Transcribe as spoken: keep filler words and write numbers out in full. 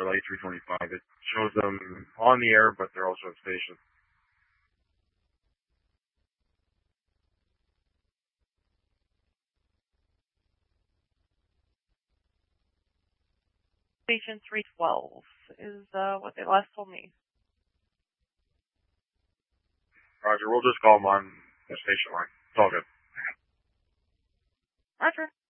or Light three twenty-five. It shows them on the air, but they're also at station. Station three twelve is uh, what they last told me. Roger, we'll just call them on the station line. It's all good. Roger.